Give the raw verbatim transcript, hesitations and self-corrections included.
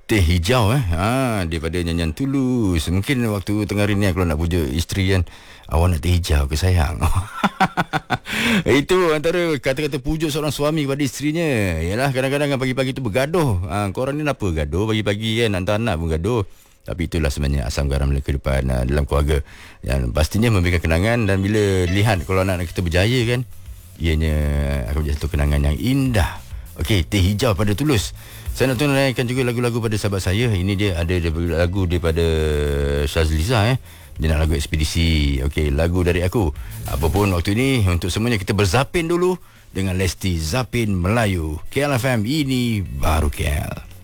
Teh hijau eh ha, daripada nyanyian Tulus. Mungkin waktu tengah hari ni kalau nak pujuk isteri kan, awak nak teh hijau ke sayang? Itu antara kata-kata pujuk seorang suami kepada isterinya. Yalah, kadang-kadang pagi-pagi tu bergaduh. Ha, korang ni kenapa gaduh pagi-pagi kan? Anak-anak pun gaduh. Tapi itulah sebenarnya asam garam dalam kehidupan uh, dalam keluarga. Yang pastinya memberikan kenangan, dan bila lihat kalau anak-anak kita berjaya kan, ianya akan menjadi satu kenangan yang indah. Okey, teh hijau pada Tulus. Saya nak tunaikan juga lagu-lagu pada sahabat saya. Ini dia ada lagu daripada Syazliza eh. Dia nak lagu Ekspedisi. Okey, lagu dari aku. Apapun waktu ini, untuk semuanya kita berzapin dulu dengan Lesti Zapin Melayu. K L F M, ini baru K L.